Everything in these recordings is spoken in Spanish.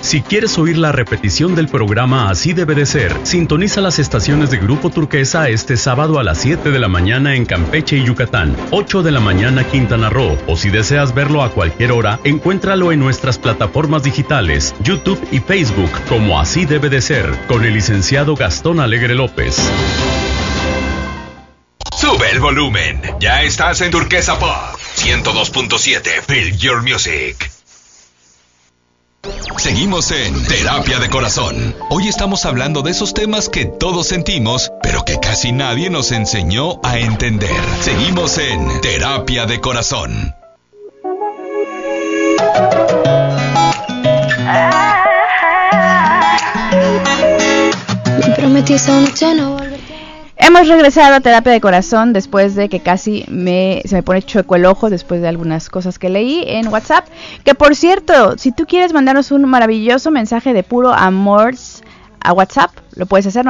Si quieres oír la repetición del programa Así Debe de Ser, sintoniza las estaciones de Grupo Turquesa este sábado a las 7 de la mañana en Campeche y Yucatán, 8 de la mañana Quintana Roo, o si deseas verlo a cualquier hora, encuéntralo en nuestras plataformas digitales, YouTube y Facebook, como Así Debe de Ser, con el licenciado Gastón Alegre López. Sube el volumen, ya estás en Turquesa Pop 102.7, Feel Your Music. Seguimos en Terapia de Corazón. Hoy estamos hablando de esos temas que todos sentimos, pero que casi nadie nos enseñó a entender. Seguimos en Terapia de Corazón. Me prometí esta noche no volver. Hemos regresado a Terapia de Corazón después de que casi se me pone chueco el ojo después de algunas cosas que leí en WhatsApp. Que por cierto, si tú quieres mandarnos un maravilloso mensaje de puro amor a WhatsApp, lo puedes hacer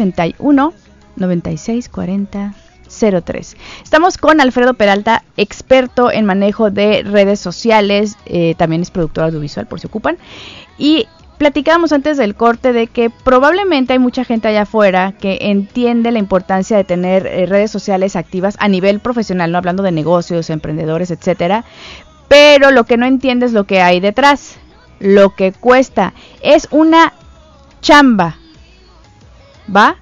9981-964003. Estamos con Alfredo Peralta, experto en manejo de redes sociales, también es productor audiovisual por si ocupan. Y platicábamos antes del corte de que probablemente hay mucha gente allá afuera que entiende la importancia de tener redes sociales activas a nivel profesional, no hablando de negocios, emprendedores, etcétera, pero lo que no entiende es lo que hay detrás, lo que cuesta. Es una chamba, ¿va?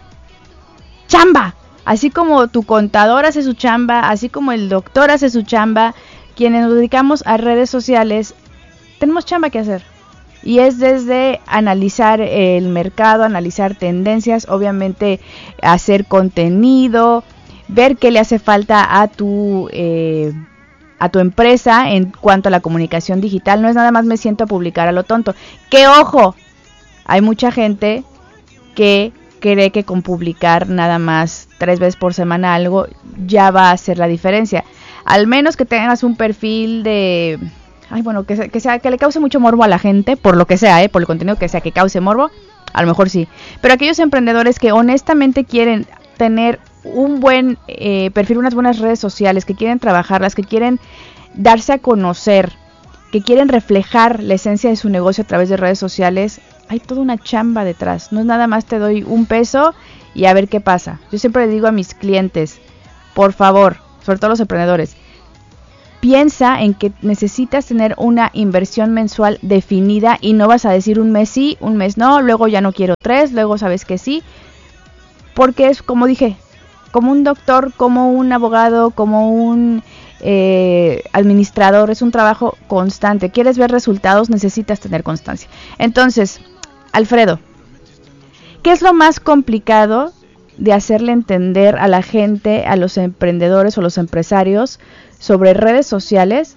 ¡Chamba! Así como tu contador hace su chamba, así como el doctor hace su chamba, quienes nos dedicamos a redes sociales, tenemos chamba que hacer. Y es desde analizar el mercado, analizar tendencias, obviamente hacer contenido, ver qué le hace falta a tu empresa en cuanto a la comunicación digital. No es nada más me siento a publicar a lo tonto. ¡Qué ojo! Hay mucha gente que cree que con publicar nada más 3 veces por semana algo ya va a hacer la diferencia. Al menos que tengas un perfil de... que le cause mucho morbo a la gente, por lo que sea, por el contenido que sea, que cause morbo, a lo mejor sí. Pero aquellos emprendedores que honestamente quieren tener un buen perfil, unas buenas redes sociales, que quieren trabajarlas, que quieren darse a conocer, que quieren reflejar la esencia de su negocio a través de redes sociales, hay toda una chamba detrás. No es nada más te doy $1 y a ver qué pasa. Yo siempre le digo a mis clientes, por favor, sobre todo los emprendedores, piensa en que necesitas tener una inversión mensual definida y no vas a decir un mes sí, un mes no, luego ya no quiero 3, luego sabes que sí, porque es como dije, como un doctor, como un abogado, como un administrador, es un trabajo constante. ¿Quieres ver resultados? Necesitas tener constancia. Entonces, Alfredo, ¿qué es lo más complicado de hacerle entender a la gente, a los emprendedores o los empresarios sobre redes sociales?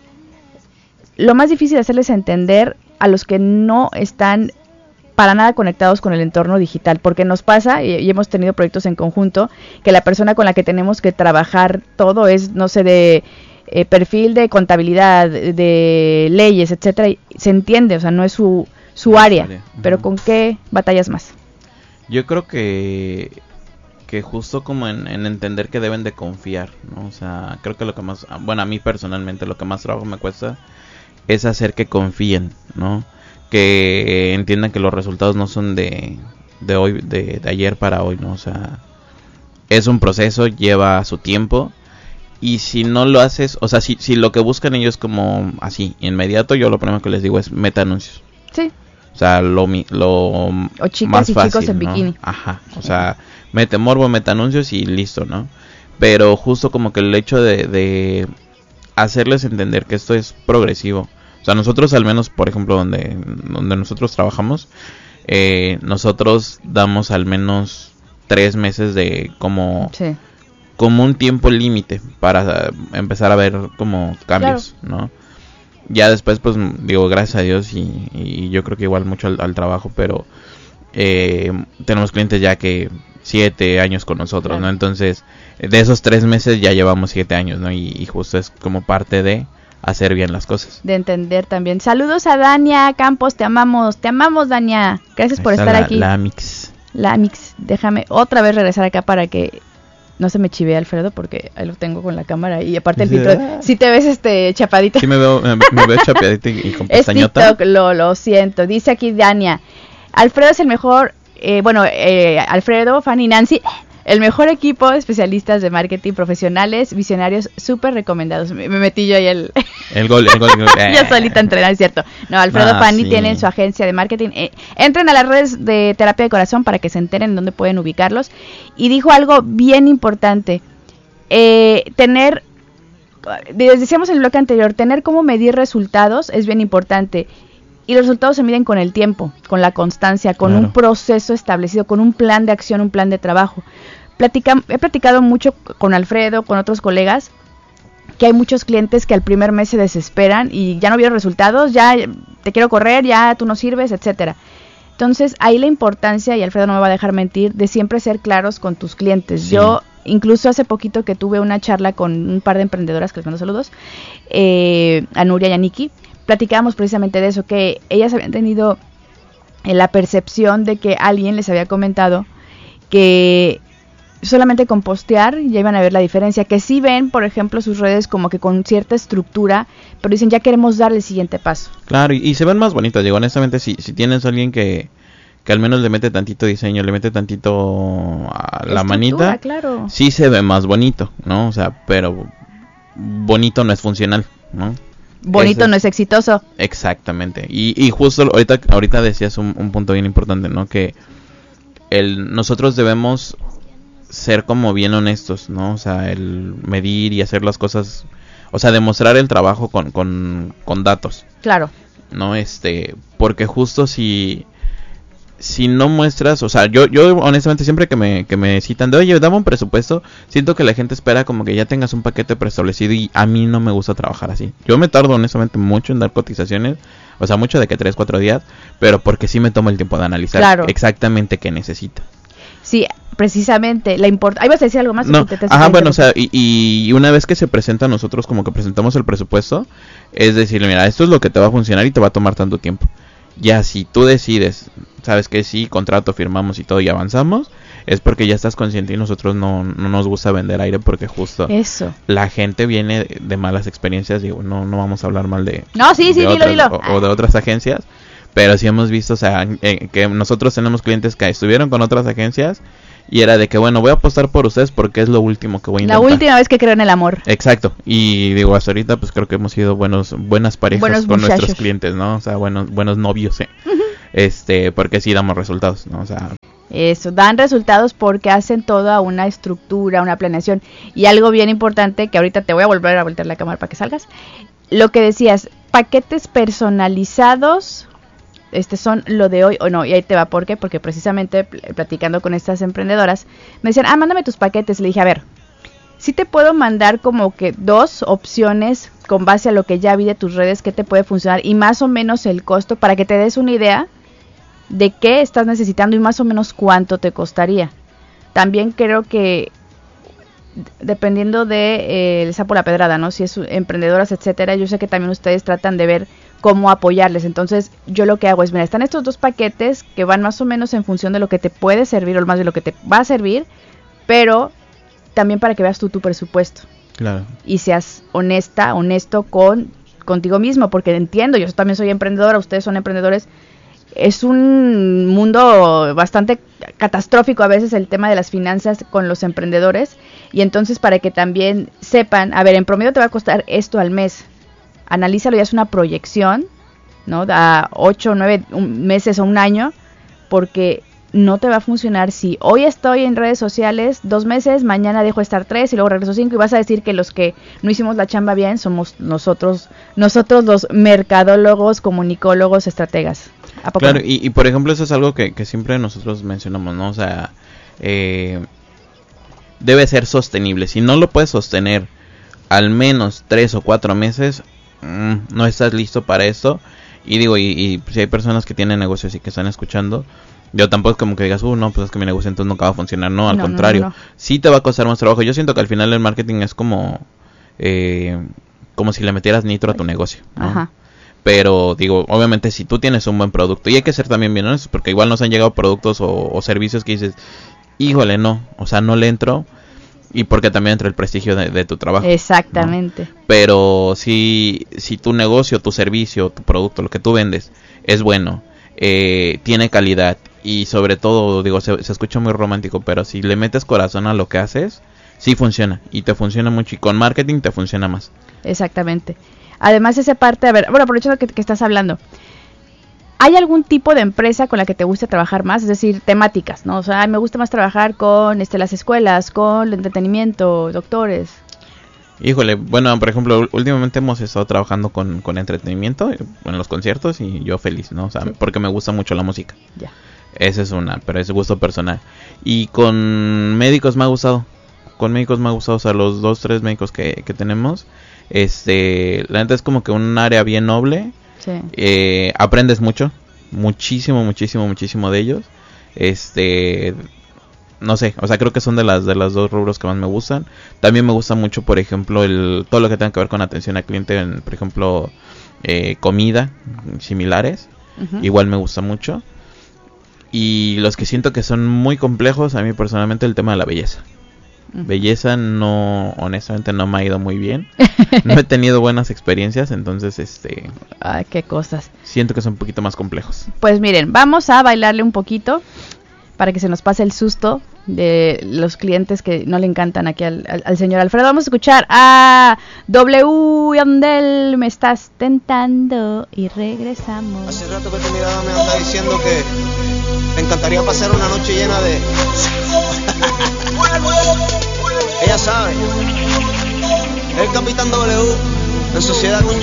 Lo más difícil de hacerles entender a los que no están para nada conectados con el entorno digital, porque nos pasa, y hemos tenido proyectos en conjunto, que la persona con la que tenemos que trabajar todo es, no sé, de perfil de contabilidad, de leyes, etcétera, y se entiende, o sea, no es su área, pero ¿con qué batallas más? Yo creo que justo como en entender que deben de confiar, ¿no? O sea, creo que lo que más, bueno, a mí personalmente lo que más trabajo me cuesta es hacer que confíen, ¿no? Que entiendan que los resultados no son de hoy, de ayer para hoy, ¿no? O sea, es un proceso, lleva su tiempo, y si no lo haces, o sea, si lo que buscan ellos como así, inmediato, yo lo primero que les digo es meta anuncios. Sí. O sea, lo o chicas más y fácil, chicos en ¿no? bikini. Ajá, o sea, mete morbo, mete anuncios y listo, ¿no? Pero justo como que el hecho de hacerles entender que esto es progresivo. O sea, nosotros al menos, por ejemplo, donde nosotros trabajamos, nosotros damos al menos 3 meses de como un tiempo límite para empezar a ver como cambios, claro, ¿no? Ya después, pues, digo, gracias a Dios y yo creo que igual mucho al trabajo, pero tenemos clientes ya que 7 años con nosotros, claro, ¿no? Entonces, de esos 3 meses ya llevamos 7 años, ¿no? Y justo es como parte de hacer bien las cosas. De entender también. Saludos a Dania Campos, te amamos, Dania. Gracias por estar aquí. La Mix. Déjame otra vez regresar acá para que No se me chivea, Alfredo, porque ahí lo tengo con la cámara y aparte el filtro, si te ves chapadita. Sí me veo chapadita y con Es pestañota. TikTok, lo siento. Dice aquí Dania, Alfredo es el mejor, Alfredo, Fanny, Nancy, el mejor equipo de especialistas de marketing profesionales, visionarios, súper recomendados. Me metí yo ahí el gol. Yo solita entrenar, es cierto. No, Alfredo Fanny sí. tienen su agencia de marketing. Entren a las redes de Terapia de Corazón para que se enteren dónde pueden ubicarlos. Y dijo algo bien importante. Decíamos en el bloque anterior, tener cómo medir resultados es bien importante. Y los resultados se miden con el tiempo, con la constancia, con Claro. un proceso establecido, con un plan de acción, un plan de trabajo. He platicado mucho con Alfredo, con otros colegas, que hay muchos clientes que al primer mes se desesperan y ya no vieron resultados, ya te quiero correr, ya tú no sirves, etcétera. Entonces, ahí la importancia, y Alfredo no me va a dejar mentir, de siempre ser claros con tus clientes. Sí. Yo, incluso hace poquito que tuve una charla con un par de emprendedoras, que les mando saludos, a Nuria y a Nikki, platicábamos precisamente de eso, que ellas habían tenido la percepción de que alguien les había comentado que solamente con postear ya iban a ver la diferencia, que sí ven, por ejemplo, sus redes como que con cierta estructura, pero dicen ya queremos dar el siguiente paso. Claro, y se ven más bonitas, digo, honestamente, si tienes a alguien que al menos le mete tantito diseño, le mete tantito a la Estructura, manita, claro. sí se ve más bonito, ¿no? O sea, pero bonito no es funcional, ¿no? Bonito no es exitoso. Exactamente. Y justo ahorita decías un punto bien importante, ¿no? Que nosotros debemos ser como bien honestos, ¿no? O sea, el medir y hacer las cosas, o sea, demostrar el trabajo con datos, Claro. ¿no? Porque justo si no muestras, o sea, yo honestamente siempre que me citan de, oye, dame un presupuesto, siento que la gente espera como que ya tengas un paquete preestablecido y a mí no me gusta trabajar así. Yo me tardo honestamente mucho en dar cotizaciones, o sea, mucho de que 3-4 días, pero porque sí me tomo el tiempo de analizar exactamente qué necesito. Sí, precisamente, ahí vas a decir algo más. No, bueno, o sea, y una vez que se presenta a nosotros como que presentamos el presupuesto, es decir, mira, esto es lo que te va a funcionar y te va a tomar tanto tiempo. Ya si tú decides, sabes que sí, contrato, firmamos y todo y avanzamos, es porque ya estás consciente y nosotros no nos gusta vender aire porque justo eso. La gente viene de malas experiencias, digo, no vamos a hablar mal de... No, sí, dilo. O de otras agencias, pero sí hemos visto, o sea, que nosotros tenemos clientes que estuvieron con otras agencias y era de que, bueno, voy a apostar por ustedes porque es lo último que voy a intentar. La última vez que creo en el amor. Exacto, y digo, hasta ahorita pues creo que hemos sido buenas parejas con nuestros clientes, ¿no? O sea, buenos novios, porque sí damos resultados, ¿no? O sea... Eso, dan resultados porque hacen toda una estructura, una planeación. Y algo bien importante, que ahorita te voy a volver a voltear la cámara para que salgas. Lo que decías, paquetes personalizados... son lo de hoy, o no, y ahí te va, ¿por qué? Porque precisamente platicando con estas emprendedoras, me decían, mándame tus paquetes, le dije, a ver, sí te puedo mandar como que 2 opciones con base a lo que ya vi de tus redes, que te puede funcionar, y más o menos el costo, para que te des una idea de qué estás necesitando y más o menos cuánto te costaría. También creo que, dependiendo de el sapo la pedrada, ¿no? Si es emprendedoras, etcétera, yo sé que también ustedes tratan de ver cómo apoyarles. Entonces, yo lo que hago es, mira, están estos 2 paquetes que van más o menos en función de lo que te puede servir o más de lo que te va a servir, pero también para que veas tú tu presupuesto. Claro. Y seas honesto contigo mismo, porque entiendo, yo también soy emprendedora, ustedes son emprendedores. Es un mundo bastante catastrófico a veces el tema de las finanzas con los emprendedores, y entonces para que también sepan, a ver, en promedio te va a costar esto al mes. Analízalo, ya es una proyección, ¿no? A 8 o 9 meses o un año, porque no te va a funcionar si hoy estoy en redes sociales 2 meses, mañana dejo de estar 3 y luego regreso 5 y vas a decir que los que no hicimos la chamba bien somos nosotros los mercadólogos, comunicólogos, estrategas. ¿A poco Claro, no? y por ejemplo eso es algo que siempre nosotros mencionamos, ¿no? O sea, debe ser sostenible. Si no lo puedes sostener al menos 3 o 4 meses, no estás listo para esto. Y digo, y si hay personas que tienen negocios y que están escuchando, yo tampoco es como que digas, no, pues es que mi negocio entonces nunca va a funcionar. No, al contrario, no. Sí te va a costar más trabajo. Yo siento que al final el marketing es como si le metieras nitro a tu negocio, ¿no? Ajá. Pero digo, obviamente si tú tienes un buen producto, y hay que ser también bien honestos, porque igual nos han llegado productos o servicios que dices, híjole, no, o sea, no le entro. Y porque también entra el prestigio de tu trabajo. Exactamente. ¿No? Pero si tu negocio, tu servicio, tu producto, lo que tú vendes es bueno, tiene calidad y sobre todo, digo, se escucha muy romántico, pero si le metes corazón a lo que haces, sí funciona. Y te funciona mucho. Y con marketing te funciona más. Exactamente. Además, esa parte, a ver, bueno, aprovechando que estás hablando, ¿hay algún tipo de empresa con la que te guste trabajar más? Es decir, temáticas, ¿no? O sea, me gusta más trabajar con las escuelas, con el entretenimiento, doctores. Híjole, bueno, por ejemplo, últimamente hemos estado trabajando con entretenimiento en los conciertos y yo feliz, ¿no? O sea, sí. Porque me gusta mucho la música. Ya. Esa es una, pero es gusto personal. Y con médicos me ha gustado. Con médicos me ha gustado, o sea, los 2-3 médicos que tenemos, la neta es como que un área bien noble. Sí. Aprendes mucho, muchísimo de ellos. No sé, o sea, creo que son de las dos rubros que más me gustan. También me gusta mucho, por ejemplo, todo lo que tenga que ver con atención al cliente, por ejemplo, comida, similares. Uh-huh. Igual me gusta mucho. Y los que siento que son muy complejos, a mí personalmente, el tema de la belleza. Belleza no, honestamente no me ha ido muy bien. No he tenido buenas experiencias, entonces Ay, qué cosas. Siento que son un poquito más complejos. Pues miren, vamos a bailarle un poquito para que se nos pase el susto de los clientes que no le encantan aquí al señor Alfredo. Vamos a escuchar a W. Yandel, me estás tentando, y regresamos. Hace rato que tu mirada me anda diciendo que me encantaría pasar una noche llena de... Ella sabe, el Capitán W en sociedad con